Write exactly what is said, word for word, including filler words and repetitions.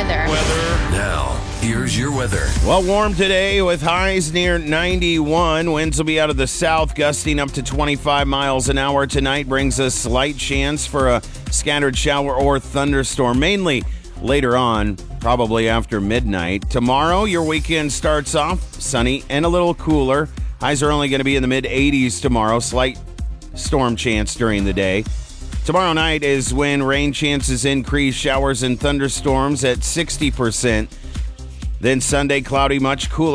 weather. Weather. Now, here's your weather. Well, warm today with highs near ninety-one. Winds will be out of the south, gusting up to twenty-five miles an hour. Tonight brings a slight chance for a scattered shower or thunderstorm, mainly later on, probably after midnight. Tomorrow, your weekend starts off sunny and a little cooler. Highs are only going to be in the mid eighties tomorrow. Slight storm chance during the day. Tomorrow night is when rain chances increase, showers and thunderstorms at sixty percent. Then Sunday, cloudy, much cooler.